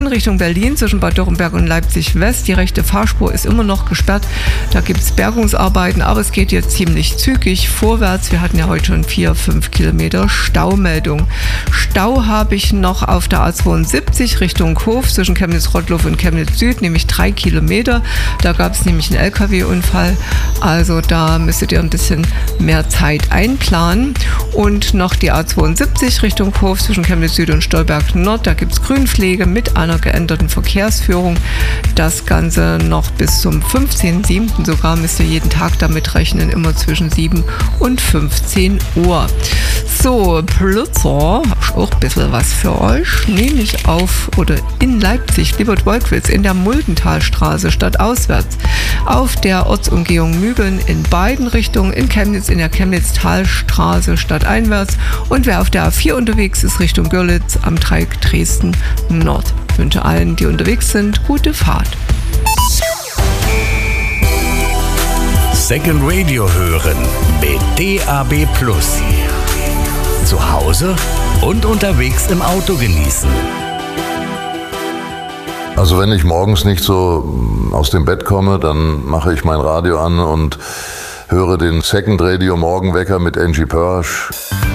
In Richtung Berlin zwischen Bad Dürrenberg und Leipzig West. Die rechte Fahrspur ist immer noch gesperrt. Da gibt es Bergungsarbeiten, aber es geht jetzt ziemlich zügig vorwärts. Wir hatten ja heute schon 4-5 Kilometer Staumeldung. Stau habe ich noch auf der A72 Richtung Hof zwischen Chemnitz-Rottloff und Chemnitz Süd, nämlich 3 Kilometer. Da gab es nämlich einen LKW-Unfall. Also da müsstet ihr ein bisschen mehr Zeit einplanen. Und noch die A72 Richtung Hof zwischen Chemnitz Süd und Stolberg Nord. Da gibt es Grünpflege mit einer geänderten Verkehrsführung. Das Ganze noch bis zum 15.07. sogar, müsst ihr jeden Tag damit rechnen, immer zwischen 7 und 15 Uhr. So, Plötzer, hab ich auch ein bisschen was für euch, nämlich auf oder in Leipzig, Liebert-Wolkwitz, in der Muldentalstraße stadtauswärts, auf der Ortsumgehung Mügeln in beiden Richtungen, in Chemnitz in der Chemnitz-Talstraße stadteinwärts und wer auf der A4 unterwegs ist, Richtung Görlitz am Dreieck Dresden Nord. Ich wünsche allen, die unterwegs sind, gute Fahrt. Second Radio hören mit DAB+. Zu Hause und unterwegs im Auto genießen. Also wenn ich morgens nicht so aus dem Bett komme, dann mache ich mein Radio an und höre den Second Radio Morgenwecker mit Angie Pörsch.